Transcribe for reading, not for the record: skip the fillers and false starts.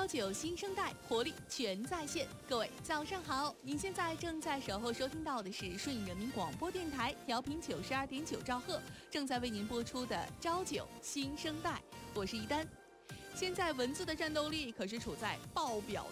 朝9新生代，活力全在线。各位早上好，您现在正在守候收听到的是顺义人民广播电台调频92.9兆赫，正在为您播出的朝9新生代，我是一丹。现在文字的战斗力可是处在爆表